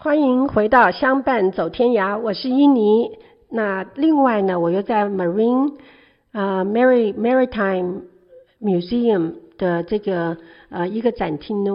欢迎回到相伴走天涯，我是伊妮。那另外呢，我又在 Maritime Museum 的这个一个展厅呢，